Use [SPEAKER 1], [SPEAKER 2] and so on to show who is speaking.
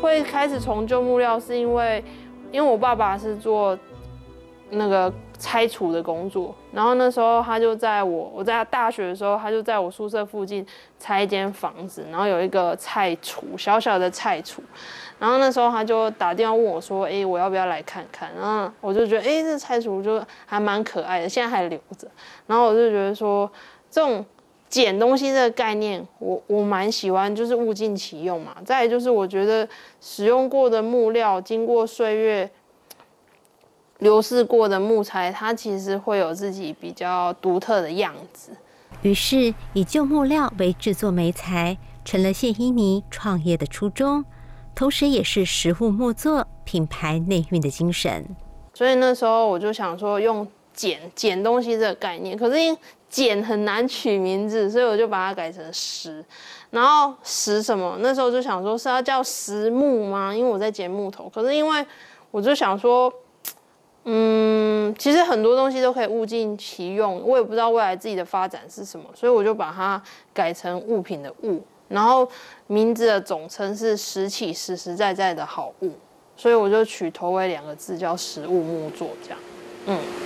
[SPEAKER 1] 会开始从旧木料，是因为我爸爸是做那个拆除的工作，然后那时候他就在我在大学的时候，他就在我宿舍附近拆一间房子，然后有一个菜厨，小小的菜厨，然后那时候他就打电话问我说，我要不要来看看？然后我就觉得，这菜厨就还蛮可爱的，现在还留着。然后我就觉得说，这种捡东西这个概念，我蛮喜欢，就是物尽其用嘛。再来就是我觉得使用过的木料，经过岁月流逝过的木材，它其实会有自己比较独特的样子。
[SPEAKER 2] 于是以旧木料为制作媒材，成了谢依妮创业的初衷，同时也是实物木作品牌内蕴的精神。
[SPEAKER 1] 所以那时候我就想说，用捡东西这个概念，可是因为捡很难取名字，所以我就把它改成石。然后石什么？那时候就想说是要叫石木吗？因为我在捡木头。可是因为我就想说，其实很多东西都可以物尽其用，我也不知道未来自己的发展是什么，所以我就把它改成物品的物，然后名字的总称是拾起实实在在的好物，所以我就取头尾2个字叫实物木作这样。